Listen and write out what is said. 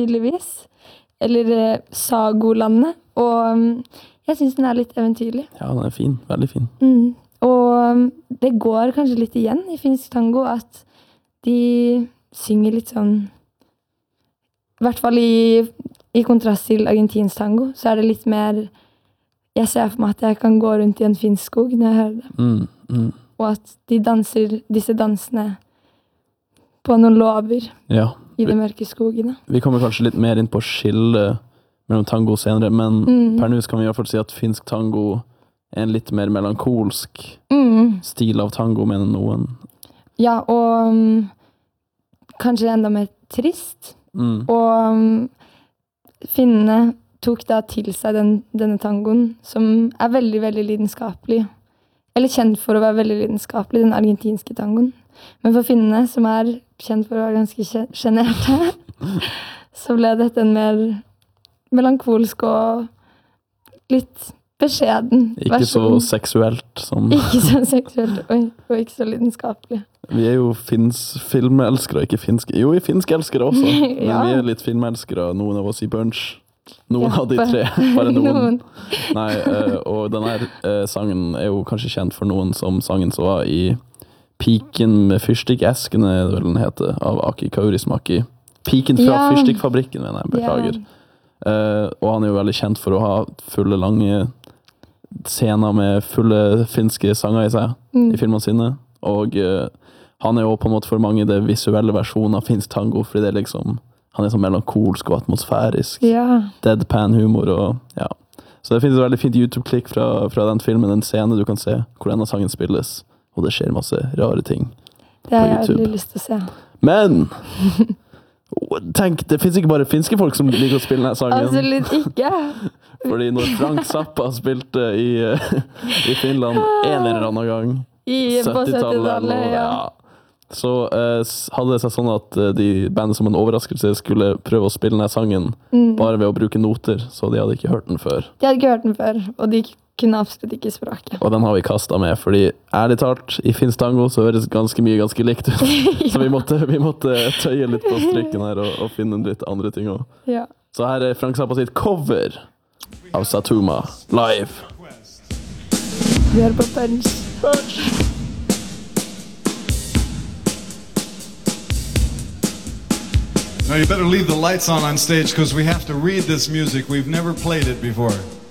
tydeligvis. Eller Sagolandet. Og jeg synes den litt eventyrlig. Ja, den fin. Veldig fin. Og det går kanskje litt igjen i finsk tango at de synger litt sånn, i hvert fall i kontrast til argentinsk tango, så det litt mer, jeg ser for meg at jeg kan gå rundt i en finsk skog når jeg hører det. Og at de danser disse dansene på noen lover i de mørke skogene. Vi kommer kanskje litt mer inn på skille mellom tango senere, men per nå kan vi i hvert fall si at finsk tango en litt mer melankolsk stil av tango, mener noen. Ja, og kanskje enda mer trist. Og finnene tok da til seg denne tangoen, som veldig, veldig lidenskapelig. Eller kjent for å være veldig lidenskapelig, den argentinske tangoen. Men for finnene, som kjent for å være ganske generte, så ble dette en mer melankolsk og litt beskjeden Ikke versjon. så seksuelt som... Ikke så seksuelt, og ikke så lidenskapelig. Vi jo filmelskere, ikke finske. Jo, vi finskelskere også. Men vi litt filmelskere, noen av oss i bunch. Noen av de tre, bare noen. Nei, og denne sangen jo kanskje kjent for noen som sangen så var i Piken med fyrstikkeskene, det vel den heter, av Aki Kaurismäki. Piken fra fyrstikkfabrikken, mener jeg, beklager. Og han jo veldig kjent for å ha fulle, lange scener med fulle finske sanger i seg, i filmene sine. Og han jo på en måte for mange det visuelle versjonen av finsk tango, fordi det liksom, han sånn melankolsk og atmosfærisk. Deadpan humor og ja. Så det finnes et veldig fint YouTube-klikk fra den filmen, en scene du kan se hvor denne sangen spilles, og det skjer masse rare ting på YouTube. Det har jeg veldig lyst til å se. Men tenk, det finnes ikke bare finske folk som liker å spille denne sangen. Absolutt ikke. Fordi når Frank Zappa spilte i Finland en eller annen gang, på 70-tallet, ja. Så hadde det seg sånn at de bandet som en overraskelse skulle prøve å spille denne sangen bare ved å bruke noter, så de hadde ikke hørt den før. De hadde ikke hørt den før, og de kunne absolutt ikke språket. Og den har vi kastet med, fordi ærlig talt, i finsk tango så høres ganske mye ganske likt ut. Så vi måtte tøye litt på strikken her og finne litt andre ting også. Ja. Så her Frank Zappa sitt cover av Satuma live. Vi hører på Punch. Now you better leave the lights on stage because we have to read this music. We've never played it before.